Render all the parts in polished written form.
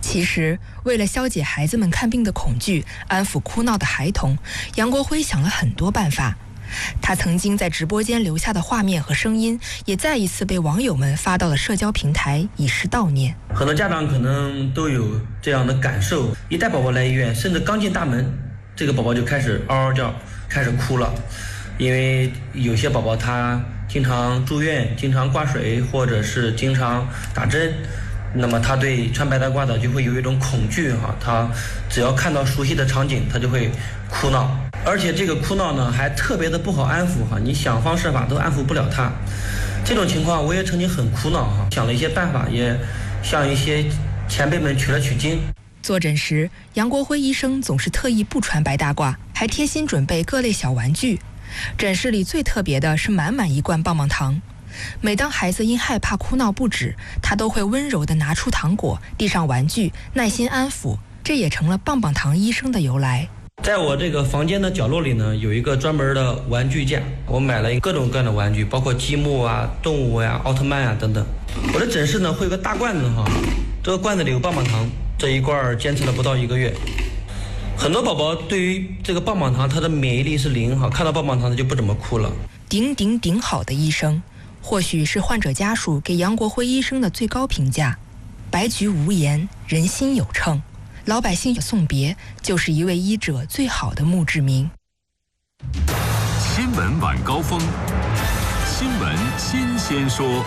其实，为了消解孩子们看病的恐惧，安抚哭闹的孩童，杨国辉想了很多办法。他曾经在直播间留下的画面和声音，也再一次被网友们发到了社交平台，以示悼念。 很多家长可能都有这样的感受，一带宝宝来医院，甚至刚进大门，这个宝宝就开始嗷嗷叫，开始哭了。因为有些宝宝他经常住院，经常挂水，或者是经常打针，那么他对穿白大褂的就会有一种恐惧他只要看到熟悉的场景，他就会哭闹。而且这个哭闹呢还特别的不好安抚你想方设法都安抚不了他。这种情况我也曾经很苦恼想了一些办法，也向一些前辈们取了取经。 坐诊时，杨国辉医生总是特意不穿白大褂，还贴心准备各类小玩具。诊室里最特别的是满满一罐棒棒糖。每当孩子因害怕哭闹不止，他都会温柔地拿出糖果，递上玩具，耐心安抚，这也成了棒棒糖医生的由来。 在我这个房间的角落里呢，有一个专门的玩具架，我买了各种各样的玩具，包括积木动物奥特曼等等。我的诊室呢会有个大罐子这个罐子里有棒棒糖，这一罐坚持了不到1个月。很多宝宝对于这个棒棒糖，他的免疫力是0看到棒棒糖他就不怎么哭了。 顶好的医生，或许是患者家属给杨国辉医生的最高评价。白菊无言，人心有称。老百姓的送别，就是一位医者最好的墓志铭。 新闻晚高峰，新闻新鲜说。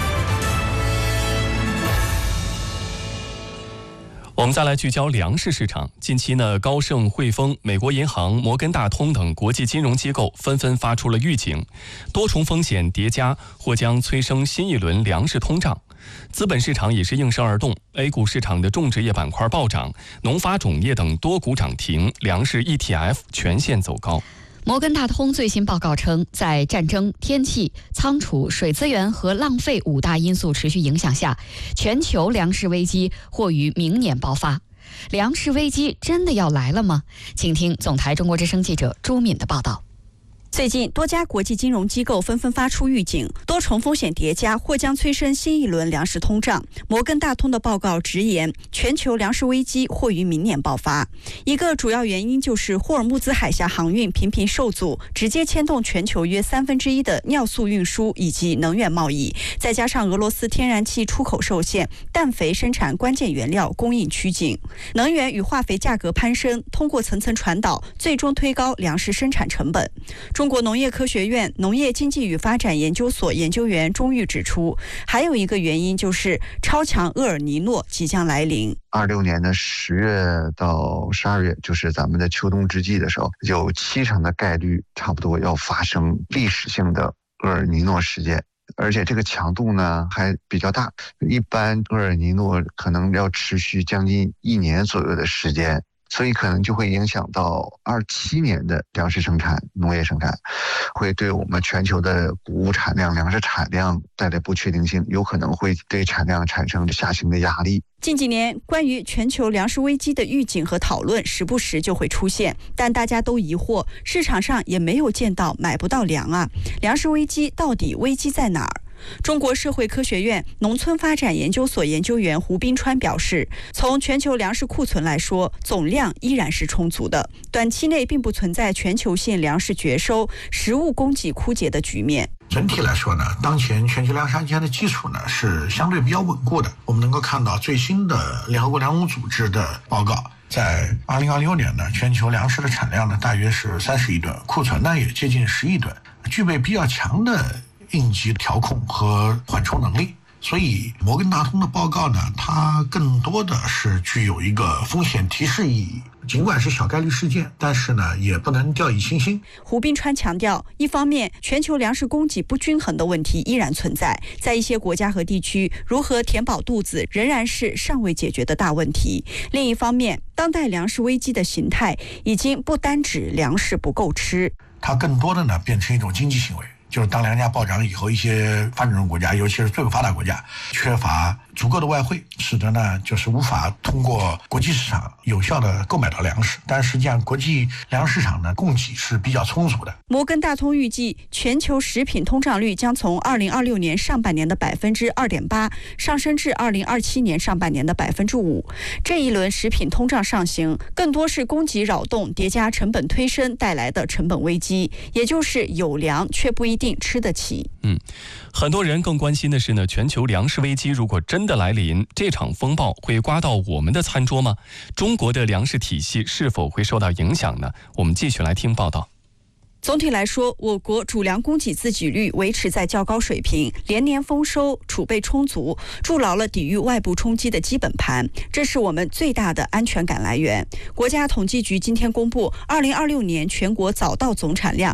我们再来聚焦粮食市场。近期呢，高盛、汇丰、美国银行、摩根大通等国际金融机构纷纷发出了预警，多重风险叠加或将催生新一轮粮食通胀。资本市场也是应声而动 ，A 股市场的种植业板块暴涨，农发种业等多股涨停，粮食 ETF 全线走高。 摩根大通最新报告称，在战争、天气、仓储、水资源和浪费5大因素持续影响下，全球粮食危机或于明年爆发。粮食危机真的要来了吗？请听总台中国之声记者朱敏的报道。 最近，多家国际金融机构纷纷发出预警，多重风险叠加或将催生新一轮粮食通胀。摩根大通的报告直言，全球粮食危机或于明年爆发。一个主要原因就是霍尔木兹海峡航运频频受阻，直接牵动全球约1/3的尿素运输以及能源贸易，再加上俄罗斯天然气出口受限，氮肥生产关键原料供应趋紧，能源与化肥价格攀升，通过层层传导，最终推高粮食生产成本。中国农业科学院农业经济与发展研究所研究员钟玉指出，还有一个原因就是超强厄尔尼诺即将来临。 26年的10月到12月，就是咱们的秋冬之际的时候，有70%的概率差不多要发生历史性的厄尔尼诺事件。而且这个强度呢还比较大，一般厄尔尼诺可能要持续将近1年左右的时间，所以可能就会影响到27年的粮食生产、农业生产，会对我们全球的谷物产量、粮食产量带来不确定性，有可能会对产量产生下行的压力。 近几年，关于全球粮食危机的预警和讨论时不时就会出现，但大家都疑惑，市场上也没有见到买不到粮啊，粮食危机到底危机在哪儿？中国社会科学院农村发展研究所研究员胡斌川表示，从全球粮食库存来说，总量依然是充足的，短期内并不存在全球性粮食绝收、食物供给枯竭的局面。 整体来说呢，当前全球粮食安全的基础呢是相对比较稳固的。我们能够看到最新的联合国粮农组织的报告，在2026年呢，全球粮食的产量呢大约是30亿吨，库存呢也接近10亿吨，具备比较强的应急调控和缓冲能力。所以摩根大通的报告呢，它更多的是具有一个风险提示意义，尽管是小概率事件，但是呢也不能掉以轻心。 胡斌川强调，一方面全球粮食供给不均衡的问题依然存在，在一些国家和地区，如何填饱肚子仍然是尚未解决的大问题。另一方面，当代粮食危机的形态已经不单指粮食不够吃， 它更多的呢变成一种经济行为，就是当粮价暴涨以后，一些发展中国家，尤其是最不发达国家，缺乏足够的外汇，使得呢就是无法通过国际市场有效的购买到粮食。但实际上国际粮食市场呢供给是比较充足的。 摩根大通预计，全球食品通胀率将从2026年上半年的2.8%上升至2027年上半年的5%。这一轮食品通胀上行，更多是供给扰动叠加成本推升带来的成本危机，也就是有粮却不一定吃得起。 很多人更关心的是呢，全球粮食危机如果真的来临，这场风暴会刮到我们的餐桌吗？中国的粮食体系是否会受到影响呢？我们继续来听报道。 总体来说，我国主粮供给自给率维持在较高水平，连年丰收，储备充足，筑牢了抵御外部冲击的基本盘，这是我们最大的安全感来源。国家统计局今天公布，2026年全国早稻总产量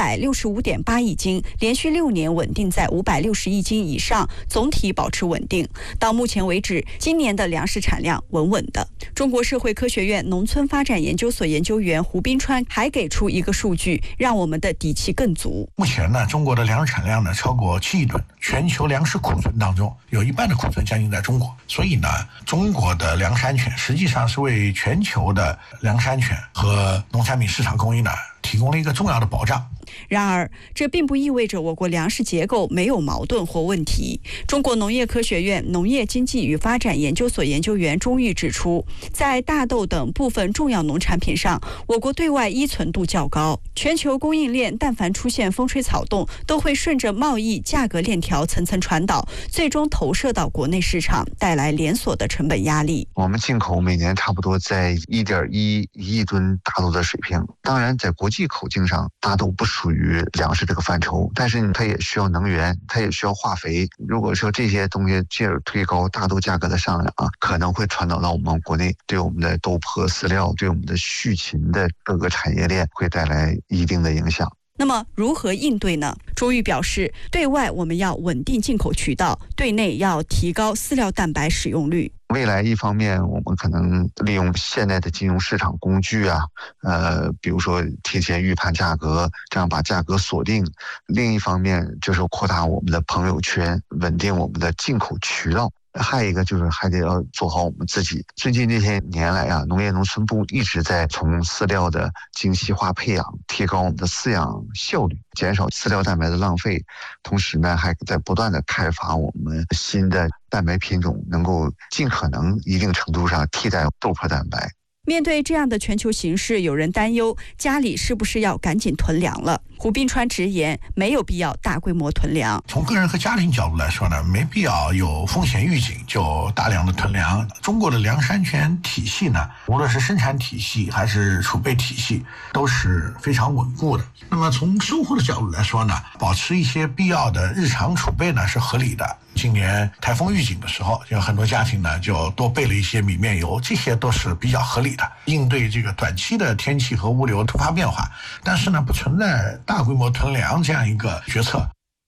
565.8亿斤，连续6年稳定在560亿斤以上，总体保持稳定。到目前为止，今年的粮食产量稳稳的。中国社会科学院农村发展研究所研究员胡斌川还给出一个数据，让我们的底气更足。 目前呢，中国的粮食产量呢超过7亿吨，全球粮食库存当中有一半的库存将近在中国，所以呢，中国的粮食安全实际上是为全球的粮食安全和农产品市场供应呢提供了一个重要的保障。 然而，这并不意味着我国粮食结构没有矛盾或问题。中国农业科学院农业经济与发展研究所研究员钟玉指出，在大豆等部分重要农产品上，我国对外依存度较高，全球供应链但凡出现风吹草动，都会顺着贸易价格链条层层传导，最终投射到国内市场，带来连锁的成本压力。 我们进口每年差不多在1.1亿吨大豆的水平，当然在国际口径上，大豆不属于粮食这个范畴，但是它也需要能源，它也需要化肥。如果说这些东西进而推高大豆价格的上涨，可能会传导到我们国内，对我们的豆粕饲料，对我们的畜禽的各个产业链会带来一定的影响。 那么如何应对呢？钟玉表示，对外我们要稳定进口渠道，对内要提高饲料蛋白使用率。 未来一方面，我们可能利用现在的金融市场工具比如说提前预判价格，这样把价格锁定；另一方面就是扩大我们的朋友圈，稳定我们的进口渠道。还有一个就是还得要做好我们自己。最近这些年来农业农村部一直在从饲料的精细化培养，提高我们的饲养效率，减少饲料蛋白的浪费。同时呢，还在不断的开发我们新的蛋白品种，能够尽可能一定程度上替代豆粕蛋白。 面对这样的全球形势，有人担忧家里是不是要赶紧囤粮了。胡斌川直言，没有必要大规模囤粮。 从个人和家庭角度来说呢，没必要有风险预警就大量的囤粮。中国的粮食安全体系呢，无论是生产体系还是储备体系，都是非常稳固的。那么从收获的角度来说呢，保持一些必要的日常储备呢是合理的。今年台风预警的时候，有很多家庭呢就多备了一些米面油，这些都是比较合理的，应对这个短期的天气和物流突发变化。但是呢，不存在大规模囤粮这样一个决策。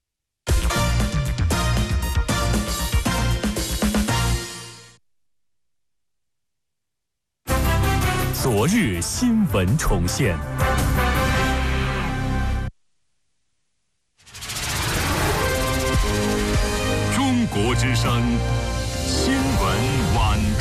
昨日新闻重现。中国之声新闻晚高。